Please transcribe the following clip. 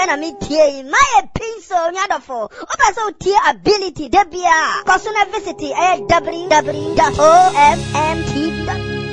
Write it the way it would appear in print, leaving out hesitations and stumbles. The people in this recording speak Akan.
na me tie my pinso nyadofo obaso tie ability debia. Kosuna visit www.omtv.com